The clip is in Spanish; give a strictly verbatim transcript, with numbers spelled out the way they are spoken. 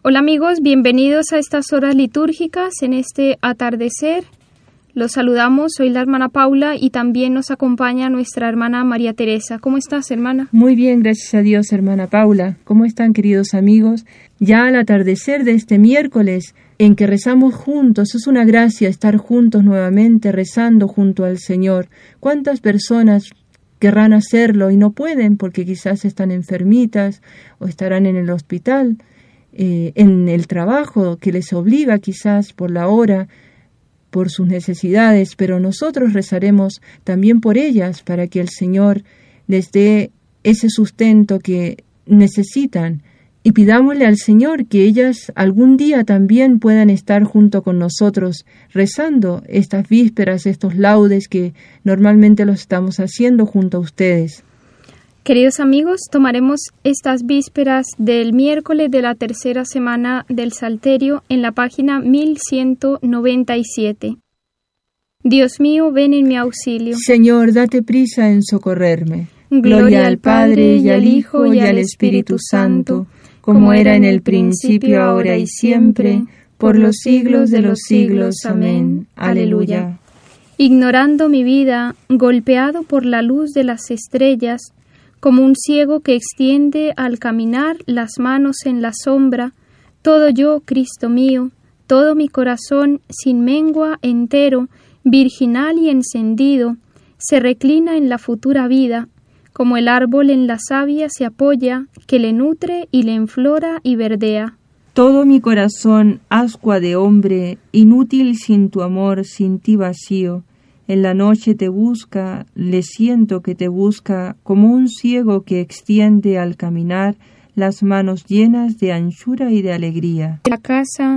Hola amigos, bienvenidos a estas horas litúrgicas en este atardecer. Los saludamos, soy la hermana Paula y también nos acompaña nuestra hermana María Teresa. ¿Cómo estás, hermana? Muy bien, gracias a Dios, hermana Paula. ¿Cómo están, queridos amigos? Ya al atardecer de este miércoles en que rezamos juntos, es una gracia estar juntos nuevamente rezando junto al Señor. ¿Cuántas personas querrán hacerlo y no pueden porque quizás están enfermitas o estarán en el hospital? Eh, en el trabajo que les obliga quizás por la hora, por sus necesidades, pero nosotros rezaremos también por ellas para que el Señor les dé ese sustento que necesitan y pidámosle al Señor que ellas algún día también puedan estar junto con nosotros rezando estas vísperas, estos laudes que normalmente los estamos haciendo junto a ustedes. Queridos amigos, tomaremos estas vísperas del miércoles de la tercera semana del Salterio en la página mil ciento noventa y siete. Dios mío, ven en mi auxilio. Señor, date prisa en socorrerme. Gloria, Gloria al Padre, y al Hijo, y al Espíritu Santo, como era en el principio, ahora y siempre, por los siglos de los siglos. Amén. Aleluya. Ignorando mi vida, golpeado por la luz de las estrellas, como un ciego que extiende al caminar las manos en la sombra, todo yo, Cristo mío, todo mi corazón, sin mengua, entero, virginal y encendido, se reclina en la futura vida, como el árbol en la savia se apoya, que le nutre y le enflora y verdea. Todo mi corazón, ascua de hombre, inútil sin tu amor, sin ti vacío, en la noche te busca, le siento que te busca, como un ciego que extiende al caminar las manos llenas de anchura y de alegría. La casa